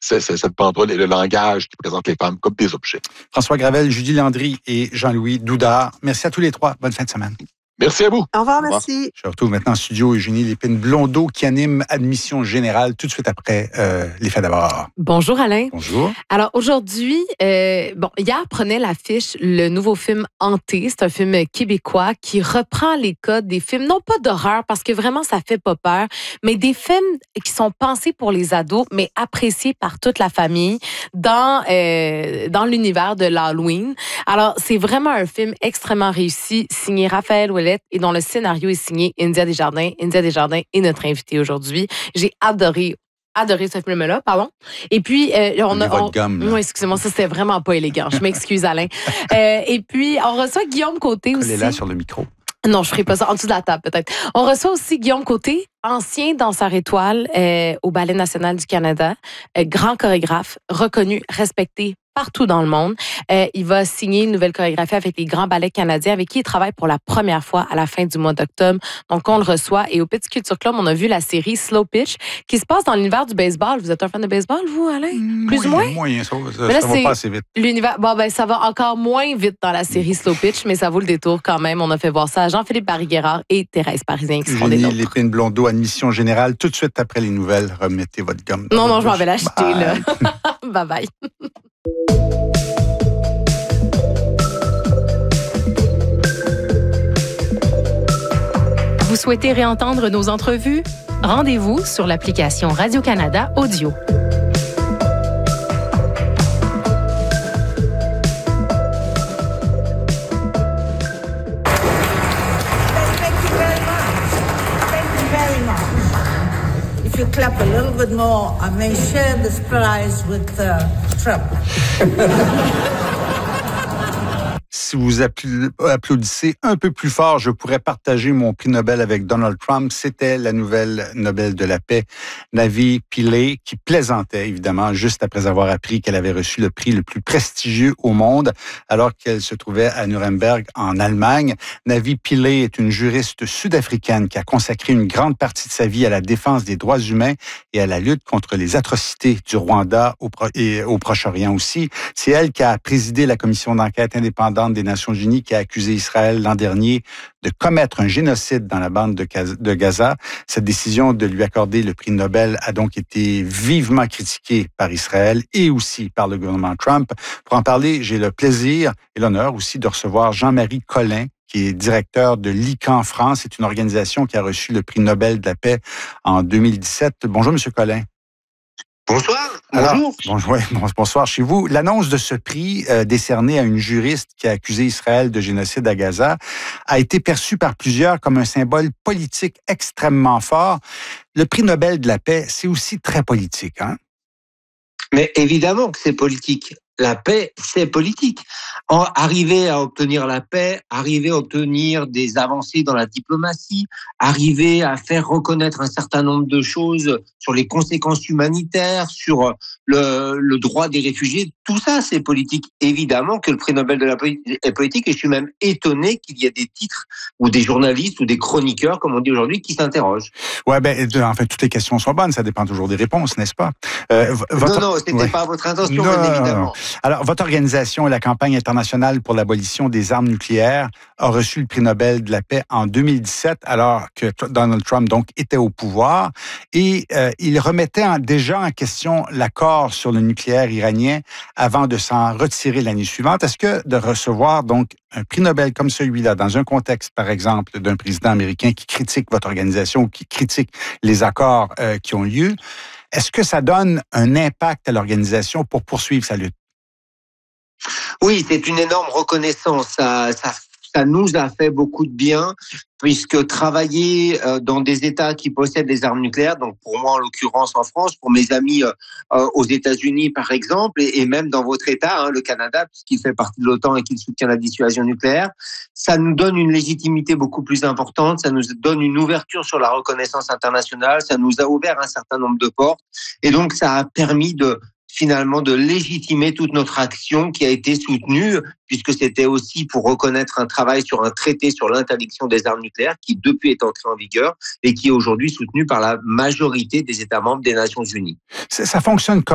ça ne prend pas le langage qui présente les femmes comme des objets. François Gravel, Judy Landry et Jean-Louis Doudard. Merci à tous les trois. Bonne fin de semaine. Merci à vous. Au revoir, merci. Je retrouve maintenant en studio Eugénie Lépine-Blondeau qui anime Admission Générale tout de suite après les faits d'abord. Bonjour Alain. Bonjour. Alors aujourd'hui, hier prenait l'affiche le nouveau film Hanté. C'est un film québécois qui reprend les codes des films, non pas d'horreur parce que vraiment ça fait pas peur, mais des films qui sont pensés pour les ados, mais appréciés par toute la famille dans l'univers de l'Halloween. Alors c'est vraiment un film extrêmement réussi, signé Raphaël Ouellet et dont le scénario est signé India Desjardins. India Desjardins est notre invitée aujourd'hui. J'ai adoré ce film-là, pardon. Et puis, Oui, excusez-moi, ça, c'était vraiment pas élégant. Je m'excuse, Alain. Et puis, on reçoit Guillaume Côté aussi. Collez-la sur le micro. Non, je ferai pas ça. En dessous de la table, peut-être. On reçoit aussi Guillaume Côté, ancien danseur étoile au Ballet national du Canada, grand chorégraphe, reconnu, respecté partout dans le monde. Il va signer une nouvelle chorégraphie avec les grands ballets canadiens avec qui il travaille pour la première fois à la fin du mois d'octobre. Donc, on le reçoit. Et au Petit Culture Club, on a vu la série Slow Pitch qui se passe dans l'univers du baseball. Vous êtes un fan de baseball, vous, Alain? Plus ou moins? Moyen, ça va pas assez vite. L'univers, ça va encore moins vite dans la série Slow Pitch, mais ça vaut le détour quand même. On a fait voir ça à Jean-Philippe Barry-Guerrard et Thérèse Parisien qui seront des nôtres. Lépine-Blondeau, Admission Générale. Tout de suite après les nouvelles, remettez votre gomme. Non, je m'en vais l'acheter, là. Bye-bye. Vous souhaitez réentendre nos entrevues? Rendez-vous sur l'application Radio-Canada Audio. If you clap a little bit more, I may share this prize with Trump. Si vous applaudissez un peu plus fort, je pourrais partager mon prix Nobel avec Donald Trump. C'était la nouvelle Nobel de la paix, Navi Pillay, qui plaisantait évidemment juste après avoir appris qu'elle avait reçu le prix le plus prestigieux au monde alors qu'elle se trouvait à Nuremberg en Allemagne. Navi Pillay est une juriste sud-africaine qui a consacré une grande partie de sa vie à la défense des droits humains et à la lutte contre les atrocités du Rwanda et au Proche-Orient aussi. C'est elle qui a présidé la commission d'enquête indépendante des Nations Unies qui a accusé Israël l'an dernier de commettre un génocide dans la bande de Gaza. Cette décision de lui accorder le prix Nobel a donc été vivement critiquée par Israël et aussi par le gouvernement Trump. Pour en parler, j'ai le plaisir et l'honneur aussi de recevoir Jean-Marie Collin, qui est directeur de l'ICAN France. C'est une organisation qui a reçu le prix Nobel de la paix en 2017. Bonjour, Monsieur Collin. Bonsoir. Bonjour. Bonsoir chez vous. L'annonce de ce prix décerné à une juriste qui a accusé Israël de génocide à Gaza a été perçue par plusieurs comme un symbole politique extrêmement fort. Le prix Nobel de la paix, c'est aussi très politique, hein? Mais évidemment que c'est politique. La paix, c'est politique. Arriver à obtenir la paix, arriver à obtenir des avancées dans la diplomatie, arriver à faire reconnaître un certain nombre de choses sur les conséquences humanitaires, sur le droit des réfugiés, tout ça, c'est politique. Évidemment que le prix Nobel de la paix est politique et je suis même étonné qu'il y ait des titres ou des journalistes ou des chroniqueurs, comme on dit aujourd'hui, qui s'interrogent. Ouais, en fait, toutes les questions sont bonnes. Ça dépend toujours des réponses, n'est-ce pas? Non, c'était pas votre intention, bien évidemment. Alors, votre organisation, la campagne internationale pour l'abolition des armes nucléaires, a reçu le prix Nobel de la paix en 2017, alors que Donald Trump donc était au pouvoir, et il remettait déjà en question l'accord sur le nucléaire iranien avant de s'en retirer l'année suivante. Est-ce que de recevoir donc un prix Nobel comme celui-là, dans un contexte, par exemple, d'un président américain qui critique votre organisation ou qui critique les accords qui ont lieu, est-ce que ça donne un impact à l'organisation pour poursuivre sa lutte? Oui, c'est une énorme reconnaissance. Ça nous a fait beaucoup de bien, puisque travailler dans des États qui possèdent des armes nucléaires, donc pour moi en l'occurrence en France, pour mes amis aux États-Unis par exemple, et même dans votre État, le Canada, puisqu'il fait partie de l'OTAN et qu'il soutient la dissuasion nucléaire, ça nous donne une légitimité beaucoup plus importante, ça nous donne une ouverture sur la reconnaissance internationale, ça nous a ouvert un certain nombre de portes, et donc ça a permis finalement de légitimer toute notre action qui a été soutenue, puisque c'était aussi pour reconnaître un travail sur un traité sur l'interdiction des armes nucléaires qui depuis est entré en vigueur et qui est aujourd'hui soutenu par la majorité des États membres des Nations Unies. Ça fonctionne comme